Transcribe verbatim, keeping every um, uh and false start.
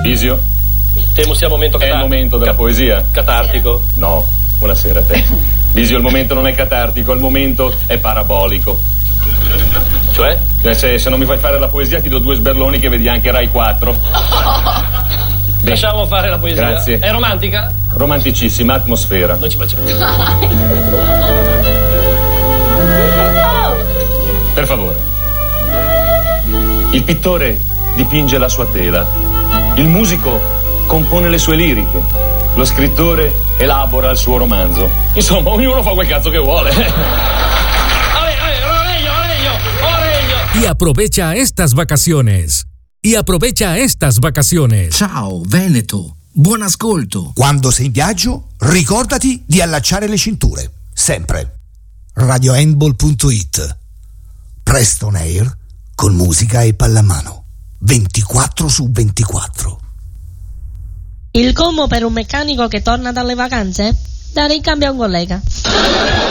Bisio, temo sia il momento è il catar- momento della ca- poesia? catartico. No, buonasera a te. Bisio, il momento non è catartico, il momento è parabolico. Cioè? Cioè, se, se non mi fai fare la poesia ti do due sberloni che vedi anche Rai quattro. Beh, lasciamo fare la poesia. Grazie. È romantica? Romanticissima, atmosfera. Noi ci facciamo. Per favore. Il pittore dipinge la sua tela. Il musico compone le sue liriche. Lo scrittore elabora il suo romanzo. Insomma, ognuno fa quel cazzo che vuole. Y aprovecha estas vacaciones. Y aprovecha estas vacaciones. Ciao Veneto, buon ascolto. Quando sei in viaggio, ricordati di allacciare le cinture. Sempre. radio handball punto it. Preston Air con musica e pallamano. ventiquattro su ventiquattro. Il combo per un meccanico che torna dalle vacanze? Dare in cambio a un collega.